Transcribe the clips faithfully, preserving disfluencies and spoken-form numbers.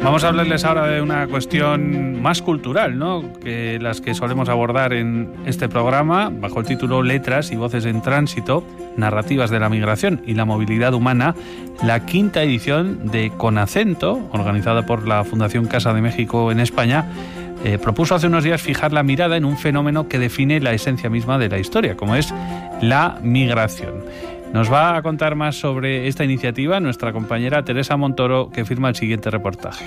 Vamos a hablarles ahora de una cuestión más cultural, ¿no?, que las que solemos abordar en este programa, bajo el título Letras y Voces en Tránsito, narrativas de la migración y la movilidad humana, la quinta edición de Con Acento, organizada por la Fundación Casa de México en España, eh, propuso hace unos días fijar la mirada en un fenómeno que define la esencia misma de la historia, como es la migración. Nos va a contar más sobre esta iniciativa nuestra compañera Teresa Montoro, que firma el siguiente reportaje.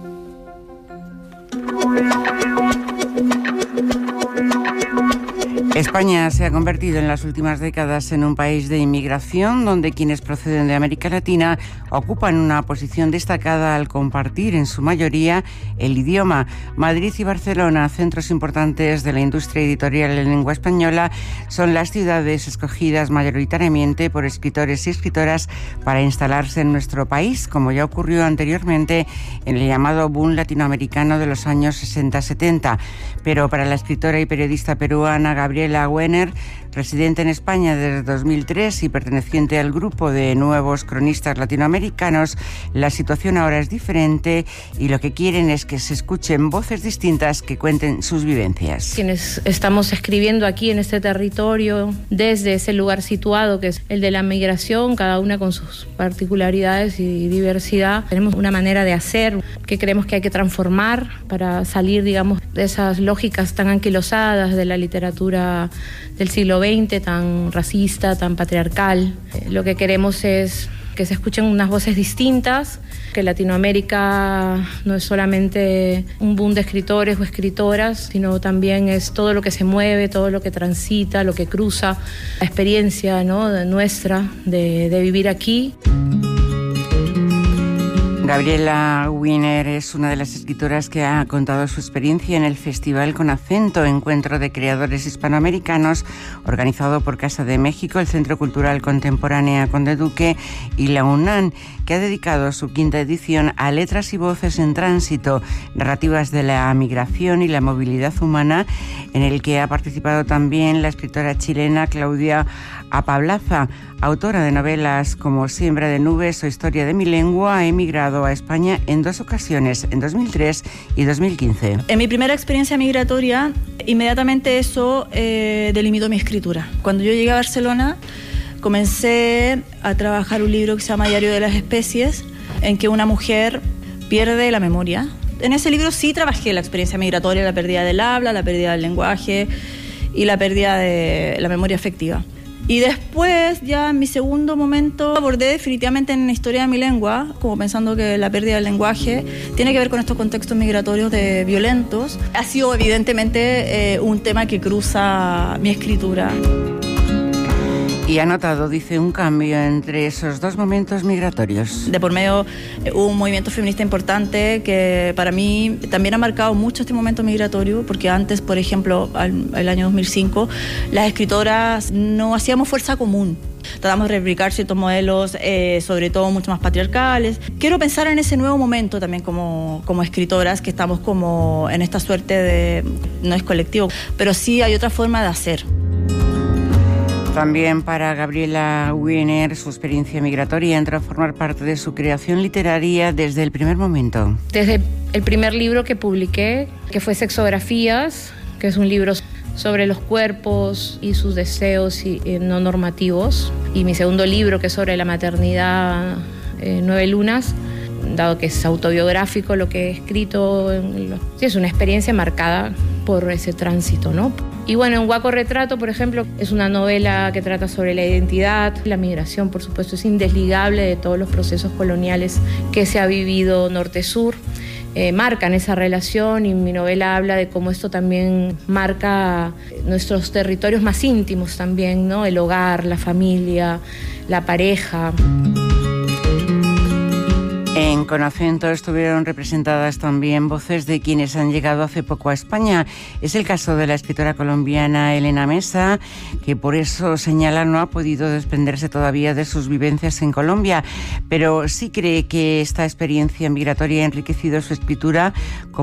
España se ha convertido en las últimas décadas en un país de inmigración donde quienes proceden de América Latina ocupan una posición destacada al compartir en su mayoría el idioma. Madrid y Barcelona, centros importantes de la industria editorial en lengua española, son las ciudades escogidas mayoritariamente por escritores y escritoras para instalarse en nuestro país, como ya ocurrió anteriormente en el llamado boom latinoamericano de los años sesenta setenta. Pero para la escritora y periodista peruana Gabriela Wiener, residente en España desde dos mil tres y perteneciente al grupo de nuevos cronistas latinoamericanos, la situación ahora es diferente y lo que quieren es que se escuchen voces distintas que cuenten sus vivencias. Quienes estamos escribiendo aquí en este territorio, desde ese lugar situado que es el de la migración, cada una con sus particularidades y diversidad, tenemos una manera de hacer que creemos que hay que transformar para salir, digamos, de esas lógicas tan anquilosadas de la literatura del siglo veinte, tan racista, tan patriarcal. Eh, lo que queremos es que se escuchen unas voces distintas, que Latinoamérica no es solamente un boom de escritores o escritoras, sino también es todo lo que se mueve, todo lo que transita, lo que cruza, la experiencia, ¿no?, de nuestra de, de vivir aquí. Gabriela Wiener es una de las escritoras que ha contado su experiencia en el Festival Con Acento, encuentro de creadores hispanoamericanos, organizado por Casa de México, el Centro Cultural Contemporánea Conde Duque y la UNAM, que ha dedicado su quinta edición a letras y voces en tránsito, narrativas de la migración y la movilidad humana, en el que ha participado también la escritora chilena Claudia Apablaza, autora de novelas como Siembra de nubes o Historia de mi lengua. Ha emigrado a España en dos ocasiones, en dos mil tres y dos mil quince. En mi primera experiencia migratoria, inmediatamente eso eh, delimitó mi escritura. Cuando yo llegué a Barcelona, comencé a trabajar un libro que se llama Diario de las Especies, en que una mujer pierde la memoria. En ese libro sí trabajé la experiencia migratoria, la pérdida del habla, la pérdida del lenguaje y la pérdida de la memoria afectiva. Y después, ya en mi segundo momento, abordé definitivamente en Historia de mi lengua, como pensando que la pérdida del lenguaje tiene que ver con estos contextos migratorios de violentos. Ha sido evidentemente eh, un tema que cruza mi escritura. Y ha notado, dice, un cambio entre esos dos momentos migratorios. De por medio eh, hubo un movimiento feminista importante que para mí también ha marcado mucho este momento migratorio, porque antes, por ejemplo, al, el año dos mil cinco, las escritoras no hacíamos fuerza común. Tratamos de replicar ciertos modelos, eh, sobre todo mucho más patriarcales. Quiero pensar en ese nuevo momento también como, como escritoras, que estamos como en esta suerte de, no es colectivo, pero sí hay otra forma de hacer. También para Gabriela Wiener, su experiencia migratoria entró a formar parte de su creación literaria desde el primer momento. Desde el primer libro que publiqué, que fue Sexografías, que es un libro sobre los cuerpos y sus deseos y, eh, no normativos, y mi segundo libro, que es sobre la maternidad, eh, Nueve Lunas, dado que es autobiográfico lo que he escrito, sí, es una experiencia marcada por ese tránsito, ¿no? Y bueno, en Huaco Retrato, por ejemplo, es una novela que trata sobre la identidad. La migración, por supuesto, es indesligable de todos los procesos coloniales que se ha vivido norte-sur. Eh, marcan esa relación, y mi novela habla de cómo esto también marca nuestros territorios más íntimos también, ¿no? El hogar, la familia, la pareja. En Con Acento estuvieron representadas también voces de quienes han llegado hace poco a España. Es el caso de la escritora colombiana Elena Mesa, que por eso señala no ha podido desprenderse todavía de sus vivencias en Colombia, pero sí cree que esta experiencia migratoria ha enriquecido su escritura como